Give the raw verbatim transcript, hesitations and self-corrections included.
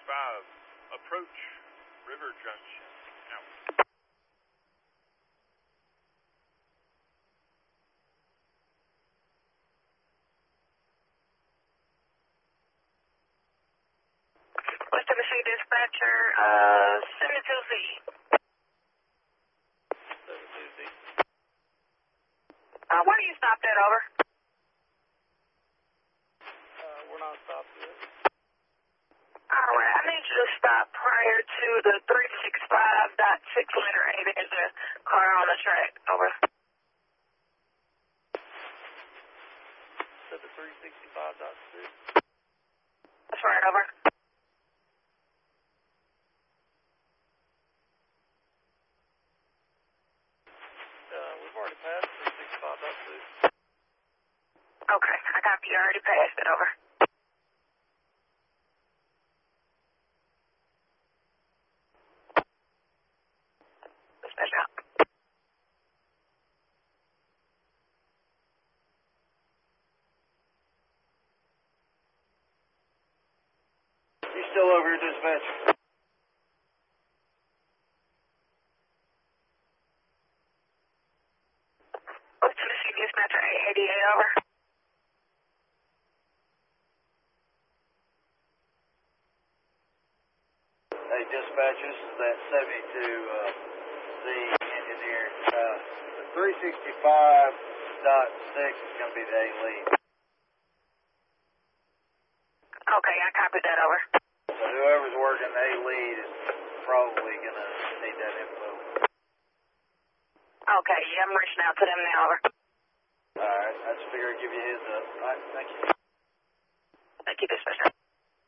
five, approach River Junction. Out. West Tennessee dispatcher, uh, seventy-two Z. seventy-two Z. Uh, where do you stop that, over? Uh, we're not stopped yet. Alright, I need you to stop prior to the three sixty-five point six letter A. There's a car on the track, over. Said the three sixty-five point six. That's right, over. Uh, we've already passed three sixty-five point six. Okay, I copy you already passed it, over. Dispatch out. You still over here, dispatch? West Tennessee dispatcher eight eighty-eight, over. Hey, dispatch, this is that seventy-two uh, Z engineer. Uh, the three sixty-five point six is going to be the A lead. Okay, I copied that, over. So whoever's working the A lead is probably going to need that info. Okay, yeah, I'm reaching out to them now, over. All right, I just figured I'd give you a heads up. All right, thank you. Thank you, dispatcher.